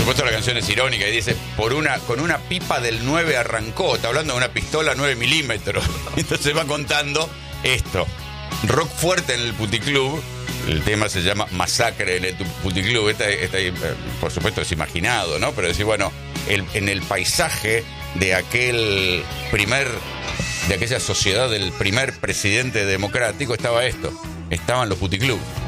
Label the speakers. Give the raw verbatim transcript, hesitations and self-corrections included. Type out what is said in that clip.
Speaker 1: supuesto la canción es irónica y dice, por una, con una pipa del nueve arrancó, está hablando de una pistola nueve milímetros. Entonces va contando esto. Rock fuerte en el puticlub. El tema se llama Masacre en el puticlub. Esta, esta, por supuesto es imaginado, ¿no? Pero decir, bueno, el, en el paisaje de aquel primer, de aquella sociedad del primer presidente democrático estaba esto. Estaban los puticlub.